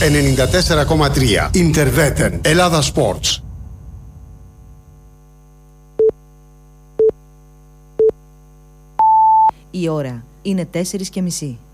94,3. Interveten. Ελλάδα Sports. Η ώρα είναι 4:30.